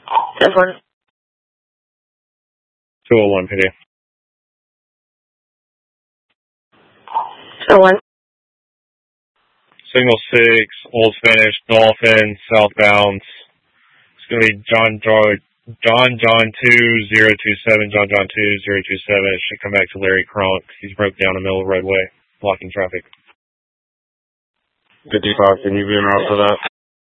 This one. 201 PD. 201. Signal 6, Old Spanish, Dolphin, southbound. It's going to be John 2027, John 2027. It should come back to Larry Kronk. He's broke down the middle of the roadway, blocking traffic. 55, can you be en route for that?